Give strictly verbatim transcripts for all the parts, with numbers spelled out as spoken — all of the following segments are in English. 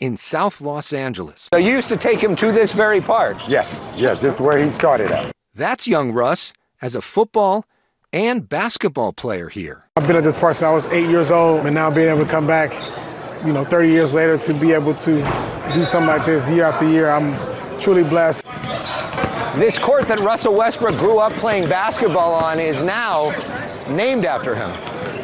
in South Los Angeles. So you used to take him to this very park? Yes, yeah, just where he started at. That's young Russ as a football and basketball player here. I've been at this park since I was eight years old, and now being able to come back, you know, thirty years later to be able to do something like this year after year, I'm truly blessed. This court that Russell Westbrook grew up playing basketball on is now named after him.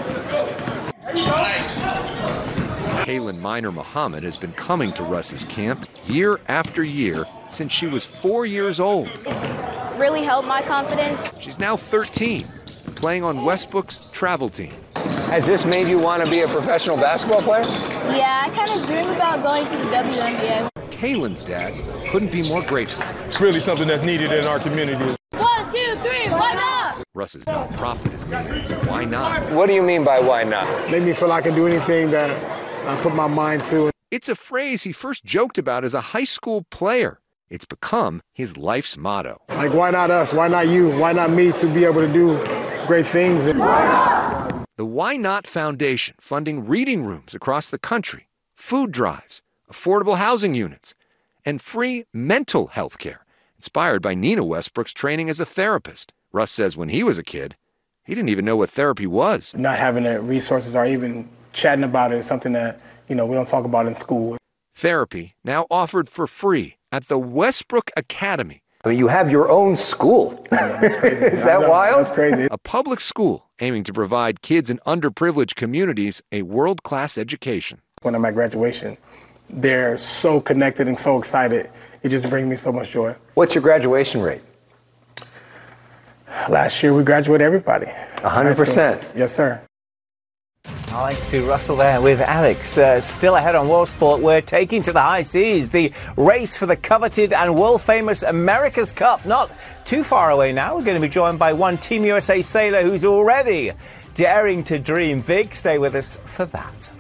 Kaylin Minor Muhammad has been coming to Russ's camp year after year since she was four years old. It's really helped my confidence. She's now thirteen, playing on Westbrook's travel team. Has this made you want to be a professional basketball player? Yeah, I kind of dream about going to the W N B A. Kaylin's dad couldn't be more grateful. It's really something that's needed in our community. One, two, three, why not? Russ's nonprofit is named Why Not? What do you mean by why not? Made me feel like I can do anything that I put my mind to. It's a phrase he first joked about as a high school player. It's become his life's motto. Like, why not us? Why not you? Why not me to be able to do great things? The Why Not Foundation, funding reading rooms across the country, food drives, affordable housing units, and free mental health care, inspired by Nina Westbrook's training as a therapist. Russ says when he was a kid, he didn't even know what therapy was. Not having the resources or even chatting about it is something that, you know, we don't talk about in school. Therapy now offered for free at the Westbrook Academy. I mean, you have your own school. That's crazy. Is that wild? That's crazy. A public school aiming to provide kids in underprivileged communities a world-class education. When I'm at graduation, they're so connected and so excited. It just brings me so much joy. What's your graduation rate? Last year, we graduated everybody. one hundred percent. Yes, sir. Thanks to Russell there with Alex. Uh, still ahead on World Sport, we're taking to the high seas the race for the coveted and world-famous America's Cup. Not too far away now. We're going to be joined by one Team U S A sailor who's already daring to dream big. Stay with us for that.